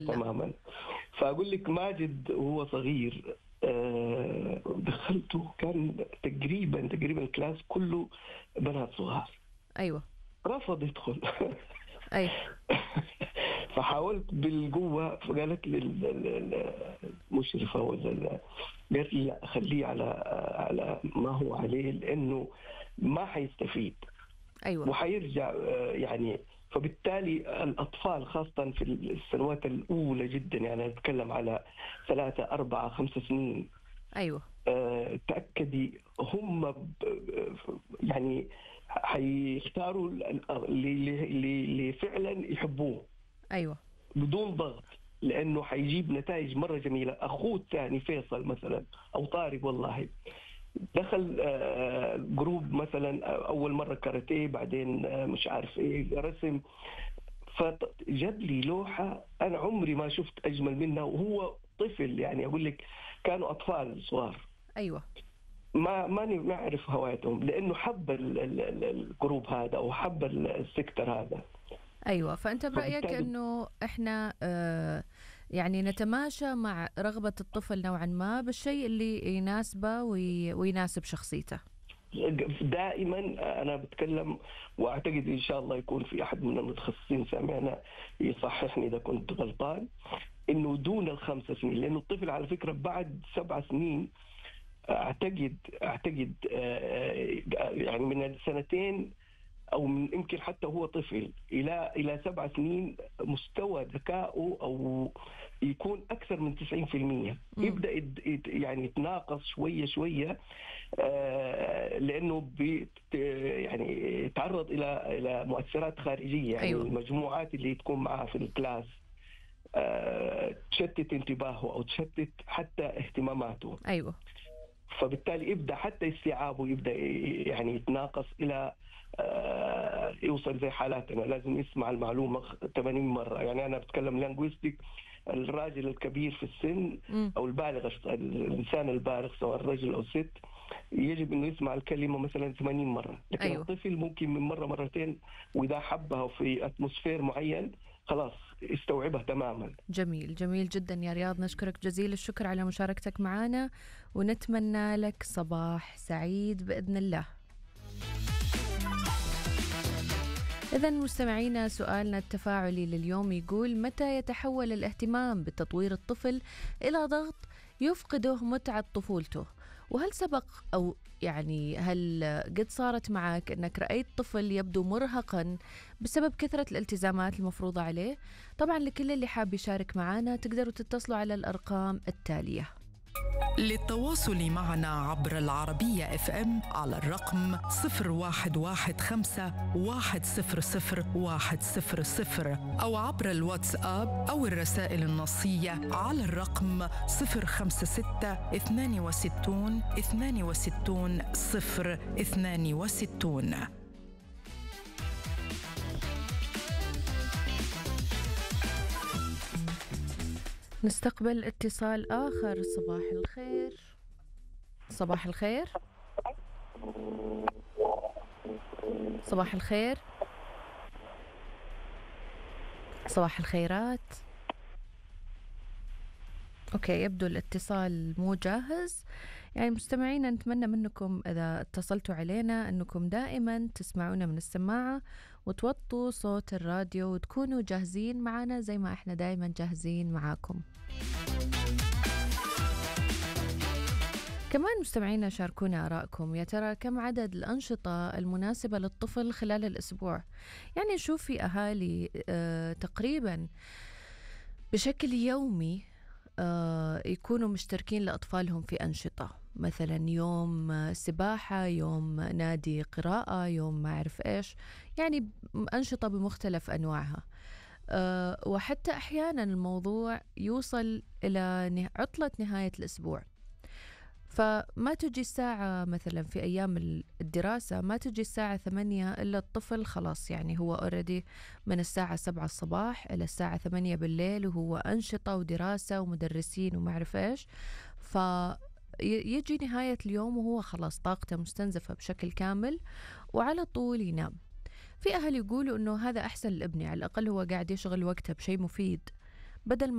لا. تماما. فأقول لك ماجد وهو صغير دخلته كان تقريبا الكلاس كله بنات صغار، أيوة. رفض يدخل. أي. فحاولت بالقوة، فقالت لي المشرفة قالت لي لا خليه على ما هو عليه، لأنه ما حيستفيد أيوة. وحيرجع يعني. فبالتالي الأطفال خاصة في السنوات الأولى جدا، يعني نتكلم على 3 4 5 سنين، أيوة. تأكدي هم يعني حيختاروا اللي فعلا يحبوه أيوة. بدون ضغط، لأنه حيجيب نتائج مرة جميلة. أخوه الثاني فيصل مثلا أو طارق، والله دخل جروب مثلا أول مرة كاراتيه، بعدين مش عارف إيه رسم، فجاب لي لوحة أنا عمري ما شفت أجمل منها، وهو طفل يعني أقول لك كانوا أطفال صغار. أيوة. ما نعرف هوايتهم، لأنه حب الجروب هذا أو حب السيكتر هذا. أيوة. فأنت برأيك فبالتالي أنه إحنا يعني نتماشى مع رغبة الطفل نوعا ما بالشيء اللي يناسبه ويناسب شخصيته. دائما أنا بتكلم، وأعتقد إن شاء الله يكون في أحد من المتخصصين سامعنا يصححني إذا كنت غلطان، إنه دون ال5 سنين، لأنه الطفل على فكرة بعد 7 سنين أعتقد يعني من السنتين أو من يمكن حتى هو طفل إلى 7 سنين مستوى ذكائه أو يكون أكثر من 90%. يبدأ يعني يتناقص شوية لأنه يعني يتعرض إلى مؤثرات خارجية، يعني أيوة. المجموعات اللي تكون معها في الكلاس تشتت انتباهه أو تشتت حتى اهتماماته. أيوة. فبالتالي يبدأ حتى استيعابه يبدأ يعني يتناقص إلى يوصل زي حالاتنا لازم يسمع المعلومة 80 مرة. يعني أنا بتكلم لينغويستيك، الراجل الكبير في السن أو البالغ، الإنسان البالغ سواء الرجل أو الست، يجب أنه يسمع الكلمة مثلا 80 مرة، لكن أيوة. الطفل ممكن من مرة مرتين، وإذا حبها في أتموسفير معين خلاص يستوعبها تماما. جميل جميل جدا يا رياض، نشكرك جزيل الشكر على مشاركتك معنا، ونتمنى لك صباح سعيد بإذن الله. إذن مستمعينا، سؤالنا التفاعلي لليوم يقول: متى يتحول الاهتمام بتطوير الطفل إلى ضغط يفقده متعة طفولته؟ وهل سبق أو يعني هل قد صارت معك أنك رأيت طفل يبدو مرهقا بسبب كثرة الالتزامات المفروضة عليه؟ طبعا لكل اللي حاب يشارك معنا تقدروا تتصلوا على الأرقام التالية. للتواصل معنا عبر العربية FM على الرقم 0115-100-100 أو عبر الواتساب أو الرسائل النصية على الرقم 056-62-62-062. نستقبل اتصال آخر. صباح الخير. صباح الخير. صباح الخير. صباح الخيرات. أوكي، يبدو الاتصال مو جاهز. يعني مستمعينا، نتمنى منكم إذا اتصلتوا علينا أنكم دائما تسمعونا من السماعة وتوطوا صوت الراديو وتكونوا جاهزين معنا زي ما احنا دائما جاهزين معاكم. كمان مستمعينا، شاركونا آراءكم. يا ترى كم عدد الأنشطة المناسبة للطفل خلال الأسبوع؟ يعني نشوف في أهالي تقريبا بشكل يومي يكونوا مشتركين لأطفالهم في أنشطة، مثلا يوم سباحة، يوم نادي قراءة، يوم ما أعرف إيش، يعني أنشطة بمختلف أنواعها. وحتى أحيانا الموضوع يوصل إلى عطلة نهاية الأسبوع، فما تجي الساعة مثلا في أيام الدراسة ما تجي الساعة 8 إلا الطفل خلاص، يعني هو already من الساعة 7 الصباح إلى الساعة 8 بالليل وهو أنشطة ودراسة ومدرسين وما أعرف إيش. فيجي نهاية اليوم وهو خلاص طاقته مستنزفة بشكل كامل وعلى طول ينام. في أهل يقولوا إنه هذا أحسن لابني، على الأقل هو قاعد يشغل وقته بشيء مفيد بدل